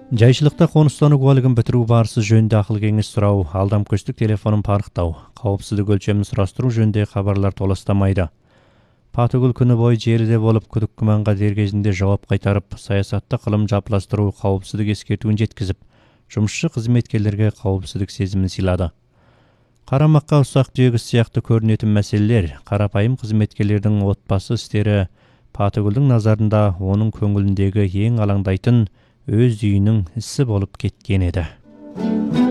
Жайшылықта қоныстану куәлігін бітіру барысы жөнінде ақыл кеңес сұрау, алдамкөштік телефонын парықтау, қауіпсіздік өлшемін сұрастыру жөнінде хабарлар толастамайды. Патыгүл күні бойы желіде болып күдік күмәнға дер кезінде жауап қайтарып, саясатта қылым жапыластыру, қауіпсіздік ескертуін жеткізіп, жұмысшы қызметкерлерге қауіпсіздік сезімін сыйлады. Қарамаққа ұсақ түйек сияқты көрінетін мәселелер, қарапайым қызметкерлердің отбасы істері Патыгүлдің назарында оның көңіліндегі ең алаңдайтын өз үйінің ісі болып кеткен еді.